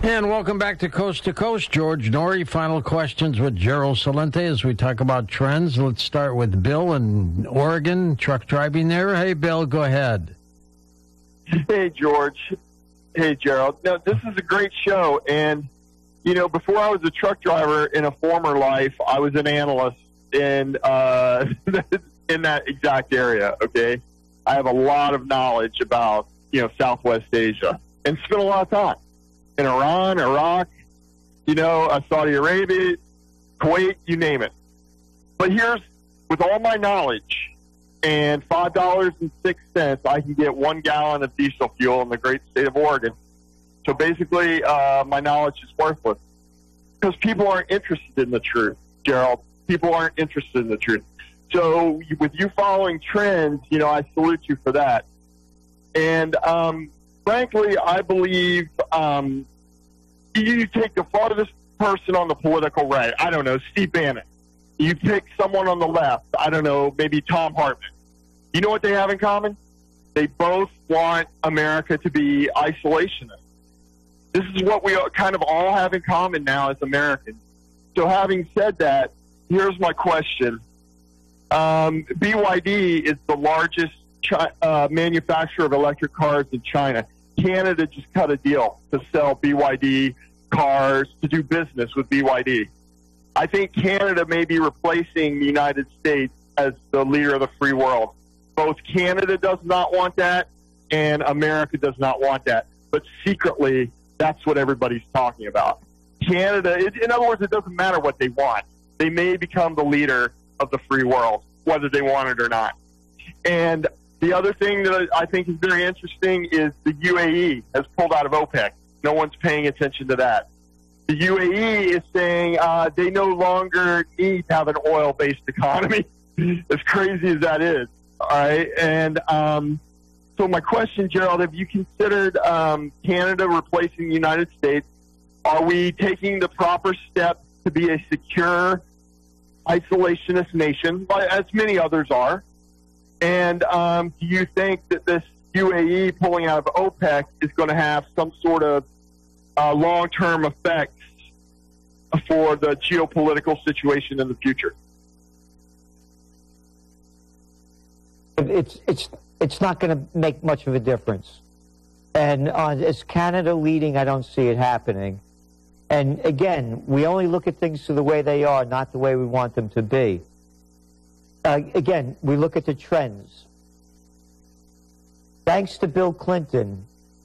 And welcome back to Coast. George Norrie, final questions with Gerald Celente as we talk about trends. Let's start with Bill in Oregon, truck driving there. Hey, Bill, go ahead. Hey, George. Hey, Gerald. No, this is a great show. And, you know, before I was a truck driver in a former life, I was an analyst in in that exact area, okay? I have a lot of knowledge about, you know, Southwest Asia and spent a lot of time in Iran, Iraq, you know, Saudi Arabia, Kuwait, you name it. But here's, with all my knowledge and $5.06, I can get 1 gallon of diesel fuel in the great state of Oregon. So basically, my knowledge is worthless because people aren't interested in the truth, Gerald. People aren't interested in the truth. So with you following trends, you know, I salute you for that. And frankly, I believe you take the farthest person on the political right. I don't know, Steve Bannon. You pick someone on the left. I don't know, maybe Tom Hartman. You know what they have in common? They both want America to be isolationist. This is what we kind of all have in common now as Americans. So having said that, here's my question. BYD is the largest manufacturer of electric cars in China. Canada just cut a deal to sell BYD cars, to do business with BYD. I think Canada may be replacing the United States as the leader of the free world. Both Canada does not want that, and America does not want that. But secretly, that's what everybody's talking about. Canada, in other words, it doesn't matter what they want. They may become the leader of the free world, whether they want it or not. And the other thing that I think is very interesting is the UAE has pulled out of OPEC. No one's paying attention to that. The UAE is saying they no longer need to have an oil-based economy, as crazy as that is. All right. And so my question, Gerald, have you considered Canada replacing the United States? Are we taking the proper steps to be a secure isolationist nation, as many others are? And do you think that this UAE pulling out of OPEC is going to have some sort of long-term effects for the geopolitical situation in the future? It's not going to make much of a difference. And as Canada leading, I don't see it happening. And again, we only look at things to the way they are, not the way we want them to be. Again, we look at the trends. Thanks to Bill Clinton,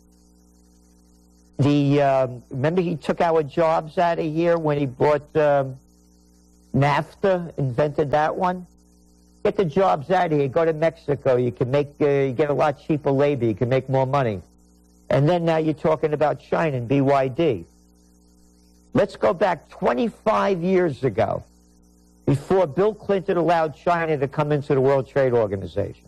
remember he took our jobs out of here when he brought NAFTA, invented that one? Get the jobs out of here. Go to Mexico. You can make you get a lot cheaper labor. You can make more money. And then now you're talking about China and BYD. Let's go back 25 years ago, before Bill Clinton allowed China to come into the World Trade Organization.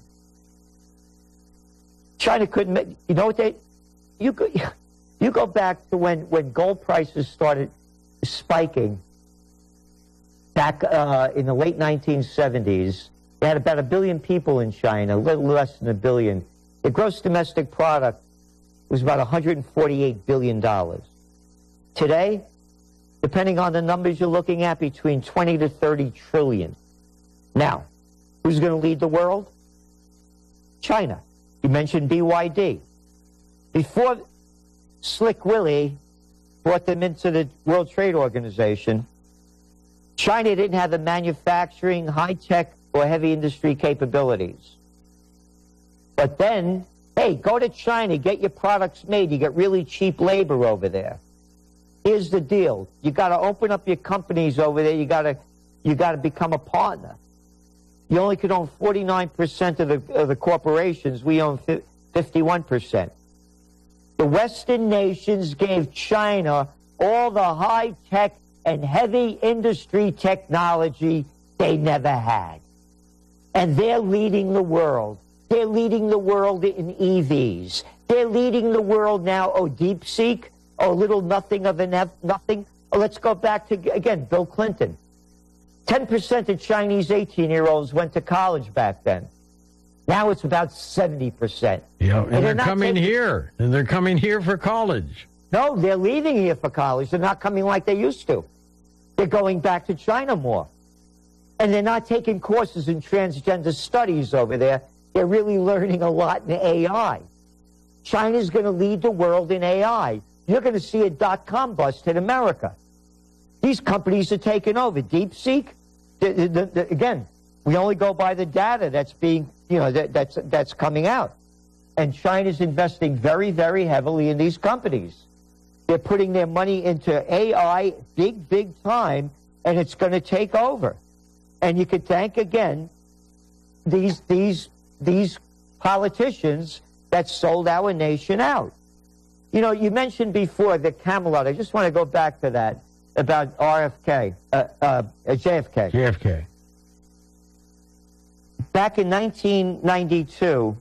China couldn't make, you know what you go back to when gold prices started spiking back in the late 1970s. They had about 1 billion people in China, a little less than 1 billion. The gross domestic product was about $148 billion. Today, depending on the numbers you're looking at, between 20 to 30 trillion. Now, who's going to lead the world? China. You mentioned BYD. Before Slick Willie brought them into the World Trade Organization, China didn't have the manufacturing, high-tech, or heavy industry capabilities. But then, hey, go to China, get your products made. You get really cheap labor over there. Here's the deal. You got to open up your companies over there. You got to become a partner. You only could own 49% of the corporations. We own 51%. The Western nations gave China all the high-tech and heavy industry technology they never had. And they're leading the world. They're leading the world in EVs. They're leading the world now, DeepSeek, little nothing of nothing. Let's go back to, again, Bill Clinton. 10% of Chinese 18-year-olds went to college back then. Now it's about 70%. Yeah, and they're coming here. And they're coming here for college. No, they're leaving here for college. They're not coming like they used to. They're going back to China more. And they're not taking courses in transgender studies over there. They're really learning a lot in AI. China's going to lead the world in AI. You're going to see a dot-com bust hit America. These companies are taking over. DeepSeek, again, we only go by the data that's being, that's coming out. And China's investing very, very heavily in these companies. They're putting their money into AI big, big time, and it's going to take over. And you could thank, again, these politicians that sold our nation out. You mentioned before the Camelot. I just want to go back to that about JFK. JFK. Back in 1992,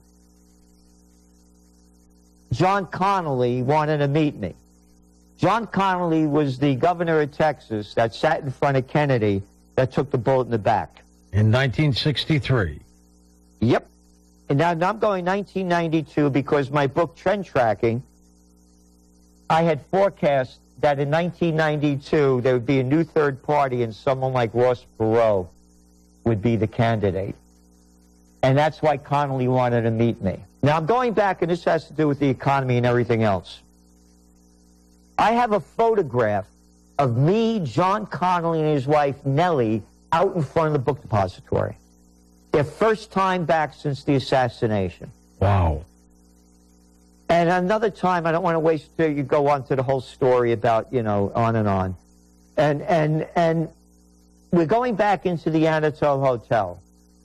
John Connally wanted to meet me. John Connally was the governor of Texas that sat in front of Kennedy that took the bullet in the back. In 1963. Yep. And now I'm going 1992 because my book, Trend Tracking, I had forecast that in 1992 there would be a new third party and someone like Ross Perot would be the candidate. And that's why Connally wanted to meet me. Now I'm going back, and this has to do with the economy and everything else. I have a photograph of me, John Connally, and his wife, Nellie, out in front of the book depository. Their first time back since the assassination. Wow. And another time, I don't want to waste you go on to the whole story about, on and on. And we're going back into the Anatole Hotel.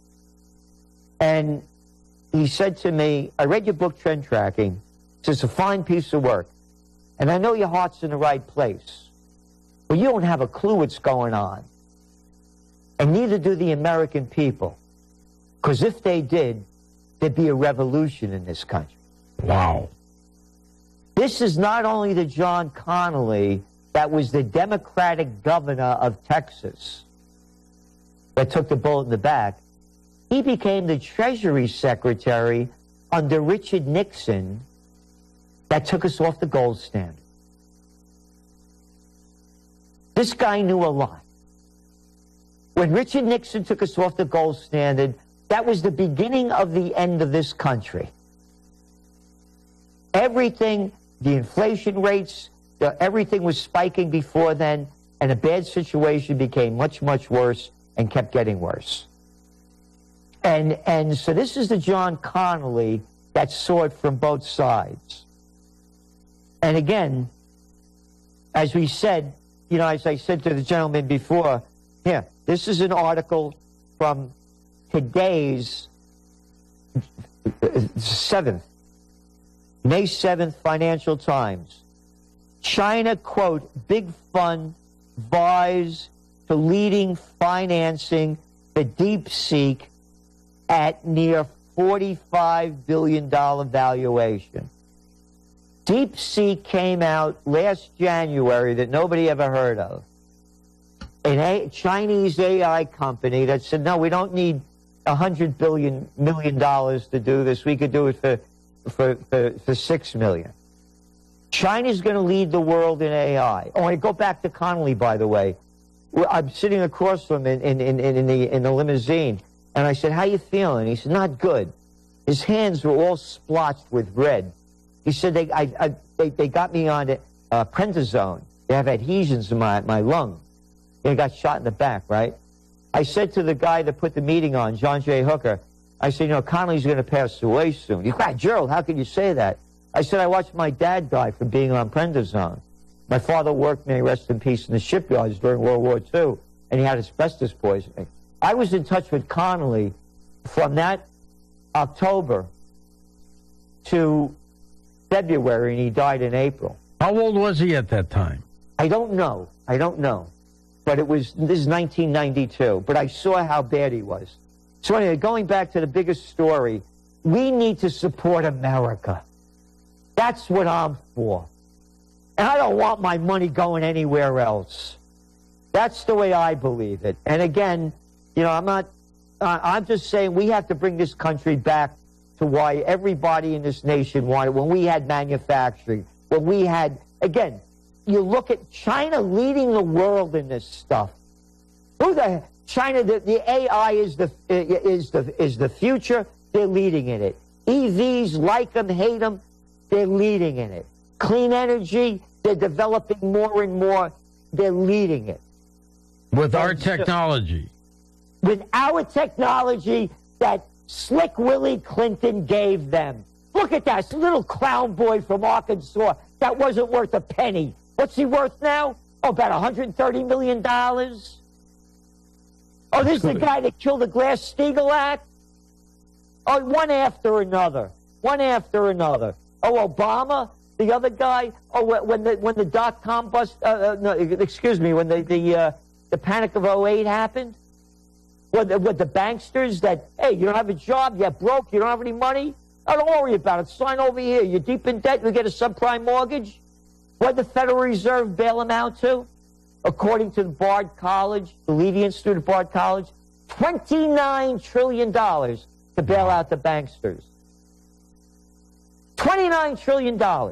And he said to me, I read your book, Trend Tracking. It's a fine piece of work. And I know your heart's in the right place. But you don't have a clue what's going on. And neither do the American people. Because if they did, there'd be a revolution in this country. Wow. This is not only the John Connally that was the Democratic governor of Texas that took the bullet in the back. He became the Treasury Secretary under Richard Nixon that took us off the gold standard. This guy knew a lot. When Richard Nixon took us off the gold standard, that was the beginning of the end of this country. Everything, the inflation rates, everything was spiking before then, and a bad situation became much, much worse and kept getting worse. And so this is the John Connally that saw it from both sides. And again, as we said, as I said to the gentleman before, here, this is an article from today's 7th, May 7th, Financial Times. China, quote, big fund vies to leading financing the DeepSeek at near $45 billion valuation. DeepSeek came out last January that nobody ever heard of. A Chinese AI company that said, no, we don't need $100 million to do this. We could do it for $6 million. China's going to lead the world in AI. Oh, I go back to Connally, by the way. I'm sitting across from him in the limousine, and I said, how you feeling? He said, not good. His hands were all splotched with red. He said, they got me on prednisone. They have adhesions in my lung. They got shot in the back, right? I said to the guy that put the meeting on, John J. Hooker, I said, Connally's going to pass away soon. He said, Gerald, how can you say that? I said, I watched my dad die from being on prednisone. My father worked, may he rest in peace, in the shipyards during World War II, and he had asbestos poisoning. I was in touch with Connally from that October to February, and he died in April. How old was he at that time? I don't know. But this is 1992. But I saw how bad he was. So anyway, going back to the biggest story, we need to support America. That's what I'm for. And I don't want my money going anywhere else. That's the way I believe it. And again, I'm just saying we have to bring this country back to why everybody in this nation wanted when we had manufacturing, when we had, again, you look at China leading the world in this stuff. China, the AI is the future. They're leading in it. EVs, like them, hate them, they're leading in it. Clean energy, they're developing more and more. They're leading it. With our technology. With our technology that Slick Willie Clinton gave them. Look at that little clown boy from Arkansas that wasn't worth a penny. What's he worth now? Oh, about $130 million. Oh, this is the guy that killed the Glass-Steagall Act? Oh, one after another. One after another. Oh, Obama, the other guy. Oh, when the dot-com bust, when the panic of 08 happened? With the banksters that, hey, you don't have a job, you're broke, you don't have any money? Oh, don't worry about it. Sign over here. You're deep in debt, you get a subprime mortgage. What did the Federal Reserve bail them out to? According to the Bard College, the Levy Institute of Bard College, $29 trillion to bail out the banksters. $29 trillion.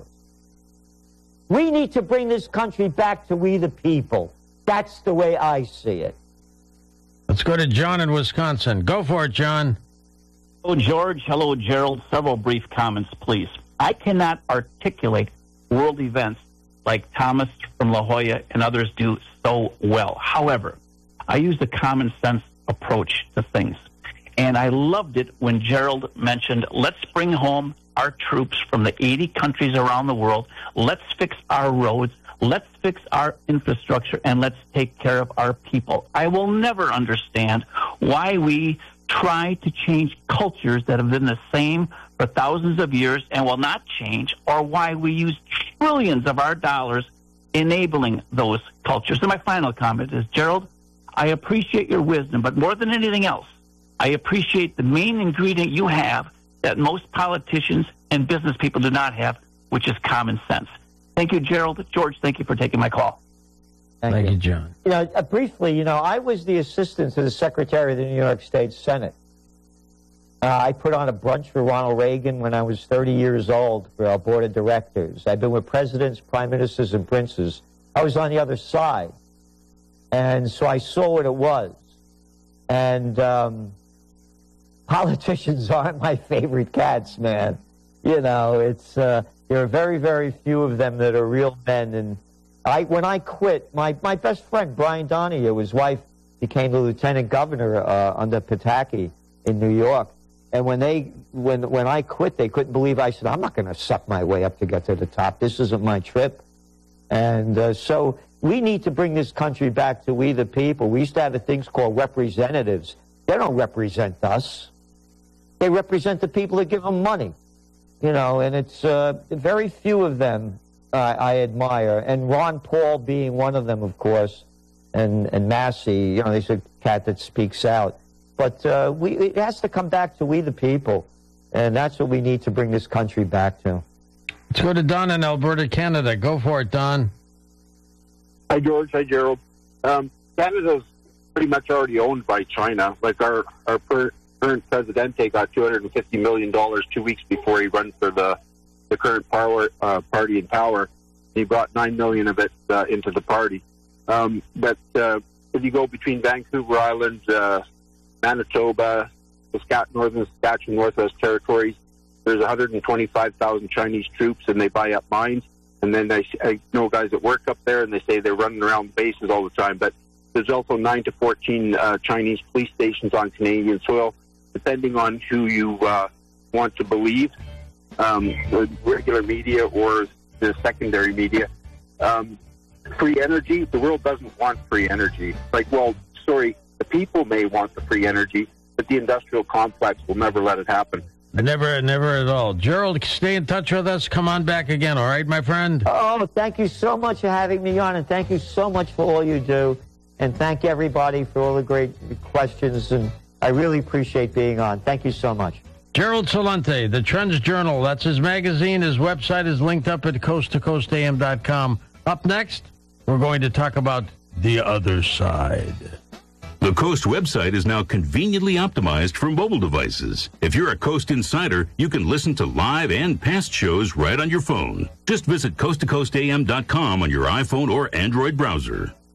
We need to bring this country back to we the people. That's the way I see it. Let's go to John in Wisconsin. Go for it, John. Hello, George. Hello, Gerald. Several brief comments, please. I cannot articulate world events like Thomas from La Jolla and others do so well. However, I use the common sense approach to things. And I loved it when Gerald mentioned, let's bring home our troops from the 80 countries around the world. Let's fix our roads. Let's fix our infrastructure, and let's take care of our people. I will never understand why we try to change cultures that have been the same for thousands of years and will not change, or why we use trillions of our dollars enabling those cultures. And my final comment is, Gerald, I appreciate your wisdom, but more than anything else, I appreciate the main ingredient you have that most politicians and business people do not have, which is common sense. Thank you, Gerald. George, thank you for taking my call. Thank you, John. Briefly, I was the assistant to the Secretary of the New York State Senate. I put on a brunch for Ronald Reagan when I was 30 years old for our board of directors. I've been with presidents, prime ministers, and princes. I was on the other side. And so I saw what it was. And politicians aren't my favorite cats, man. There are very, very few of them that are real men. And when I quit, my best friend, Brian Donahue, his wife became the lieutenant governor under Pataki in New York. And when I quit, they couldn't believe. I said, I'm not going to suck my way up to get to the top. This isn't my trip. And so we need to bring this country back to we the people. We used to have things called representatives. They don't represent us. They represent the people that give them money. And it's very few of them I admire, and Ron Paul being one of them, of course, and Massey, he's a cat that speaks out. But it has to come back to we the people, and that's what we need to bring this country back to. Let's go to Don in Alberta, Canada. Go for it, Don. Hi, George. Hi, Gerald. Canada's pretty much already owned by China. Like our current Presidente got $250 million 2 weeks before he runs for the current party in power. He brought $9 million of it into the party. But if you go between Vancouver Island, Manitoba, Northern Saskatchewan, Northwest Territories, there's 125,000 Chinese troops, and they buy up mines. And then I know guys that work up there, and they say they're running around the bases all the time. But there's also 9 to 14 Chinese police stations on Canadian soil, depending on who you want to believe, the regular media or the secondary media. Free energy, the world doesn't want free energy. The people may want the free energy, but the industrial complex will never let it happen. Never at all. Gerald, stay in touch with us. Come on back again, all right, my friend? Oh, thank you so much for having me on, and thank you so much for all you do. And thank everybody for all the great questions, and I really appreciate being on. Thank you so much. Gerald Celente, the Trends Journal. That's his magazine. His website is linked up at coasttocoastam.com. Up next, we're going to talk about the other side. The Coast website is now conveniently optimized for mobile devices. If you're a Coast insider, you can listen to live and past shows right on your phone. Just visit coasttocoastam.com on your iPhone or Android browser.